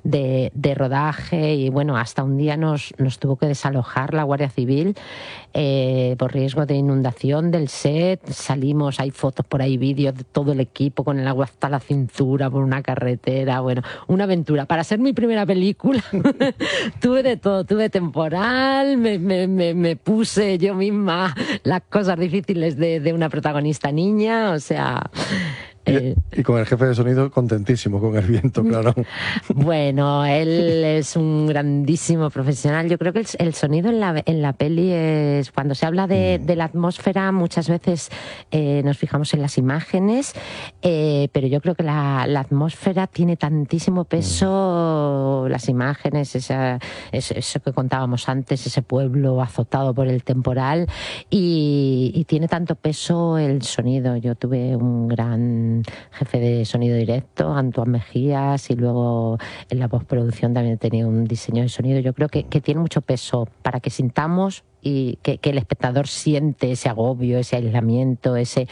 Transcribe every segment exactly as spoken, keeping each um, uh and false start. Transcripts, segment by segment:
de, de rodaje y bueno, hasta un día nos, nos tuvo que desalojar la Guardia Civil eh, por riesgo de inundación del set. Salimos, hay fotos por ahí, vídeos de todo el equipo con el agua hasta la cintura por una carretera. Bueno, una aventura. Para ser mi primera película tuve de todo, tuve temporal, me, me, me, me puse yo misma las cosas difíciles de, de una protagonista niña, o sea... Eh, y con el jefe de sonido contentísimo con el viento, claro. Bueno, él es un grandísimo profesional. Yo creo que el, el sonido en la, en la peli es... Cuando se habla de, de la atmósfera, muchas veces eh, nos fijamos en las imágenes, eh, pero yo creo que la, la atmósfera tiene tantísimo peso, las imágenes, esa, eso, eso que contábamos antes, ese pueblo azotado por el temporal, y, y tiene tanto peso el sonido. Yo tuve un gran jefe de sonido directo, Antoine Mejías, y luego en la postproducción también tenía un diseño de sonido. Yo creo que, que tiene mucho peso para que sintamos y que, que el espectador siente ese agobio, ese aislamiento, ese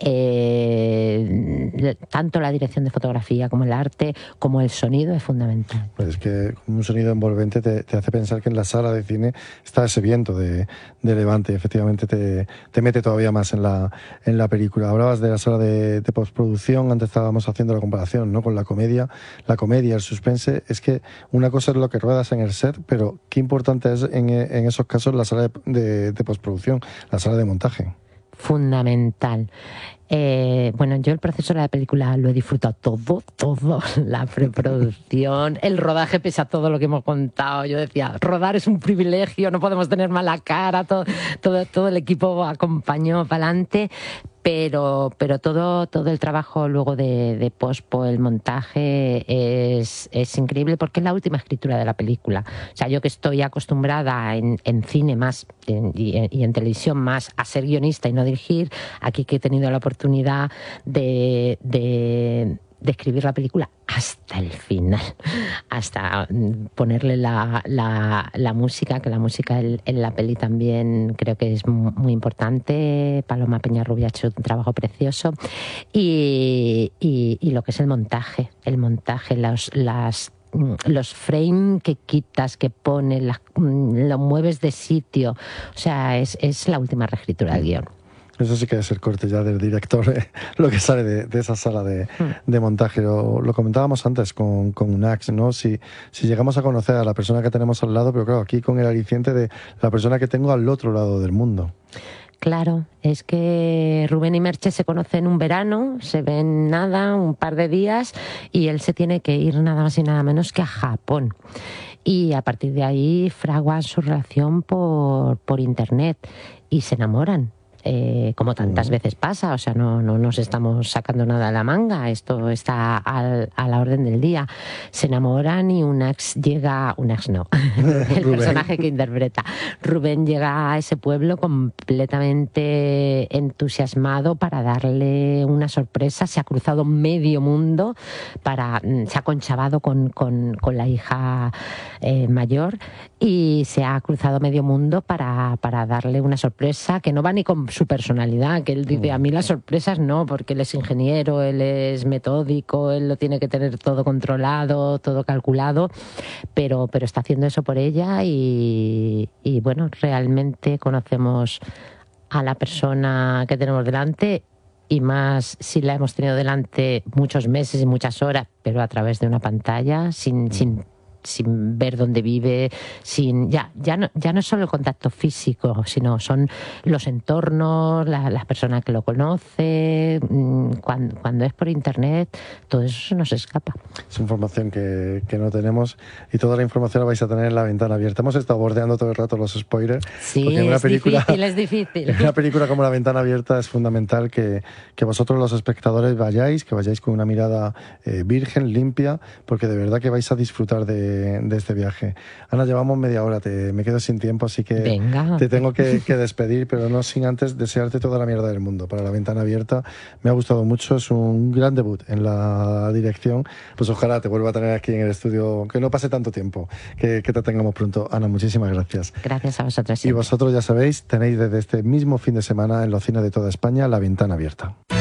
eh, tanto la dirección de fotografía como el arte, como el sonido es fundamental. Pues es que un sonido envolvente te, te hace pensar que en la sala de cine está ese viento de, de levante, y efectivamente te, te mete todavía más en la, en la película. Hablabas de la sala de, de postproducción, antes estábamos haciendo la comparación, ¿no?, con la comedia. La comedia, el suspense, es que una cosa es lo que ruedas en el set, pero qué importante es en, en esos casos la sala de De, de postproducción, la sala de montaje. Fundamental. Eh, bueno, yo el proceso de la película lo he disfrutado todo, todo, la preproducción, el rodaje, pese a todo lo que hemos contado. Yo decía, rodar es un privilegio, no podemos tener mala cara, todo, todo, todo el equipo acompañó para adelante. Pero, pero todo, todo el trabajo luego de, de pospo, el montaje, es, es increíble porque es la última escritura de la película. O sea, yo que estoy acostumbrada en, en cine más en, y, y en televisión más a ser guionista y no dirigir, aquí que he tenido la oportunidad de... de de escribir la película hasta el final, hasta ponerle la, la, la música, que la música en, en la peli también creo que es muy importante. Paloma Peñarrubia ha hecho un trabajo precioso, y, y, y lo que es el montaje, el montaje, los, las los frames que quitas, que pones, las, lo mueves de sitio, o sea, es, es la última reescritura del guión. Eso sí que es el corte ya del director, eh, lo que sale de, de esa sala de, de montaje. Lo, lo comentábamos antes con, con Unax, ¿no? Si, si llegamos a conocer a la persona que tenemos al lado, pero claro, aquí con el aliciente de la persona que tengo al otro lado del mundo. Claro, es que Rubén y Merche se conocen un verano, se ven nada, un par de días, y él se tiene que ir nada más y nada menos que a Japón. Y a partir de ahí fraguan su relación por, por internet y se enamoran. Eh, como tantas veces pasa, o sea, no, no nos estamos sacando nada de la manga, esto está al, a la orden del día. Se enamoran y Unax llega, Unax no, el personaje que interpreta, Rubén, llega a ese pueblo completamente entusiasmado para darle una sorpresa. Se ha cruzado medio mundo, para, se ha conchavado con, con, con la hija eh, mayor, y se ha cruzado medio mundo para, para darle una sorpresa que no va ni con su personalidad, que él dice, a mí las sorpresas no, porque él es ingeniero, él es metódico, él lo tiene que tener todo controlado, todo calculado, pero, pero está haciendo eso por ella, y, y bueno, realmente conocemos a la persona que tenemos delante, y más si la hemos tenido delante muchos meses y muchas horas, pero a través de una pantalla, sin, sin sin ver dónde vive, sin ya ya no ya no es solo el contacto físico, sino son los entornos, la, las personas que lo conoce. Cuando, cuando es por internet, todo eso se nos escapa. Es información que, que no tenemos, y toda la información la vais a tener en La Ventana Abierta. Hemos estado bordeando todo el rato los spoilers. Sí, porque en una es película, difícil, es difícil. En una película como La Ventana Abierta es fundamental que, que vosotros, los espectadores, vayáis, que vayáis con una mirada eh, virgen, limpia, porque de verdad que vais a disfrutar de de este viaje. Ana, llevamos media hora, te, me quedo sin tiempo, así que Venga. te tengo que, que despedir, pero no sin antes desearte toda la mierda del mundo para La Ventana Abierta. Me ha gustado mucho, es un gran debut en la dirección. Pues ojalá te vuelva a tener aquí en el estudio, que no pase tanto tiempo, que, que te tengamos pronto. Ana, muchísimas gracias. Gracias a vosotros. Y vosotros, ya sabéis, tenéis desde este mismo fin de semana en los cines de toda España La Ventana Abierta.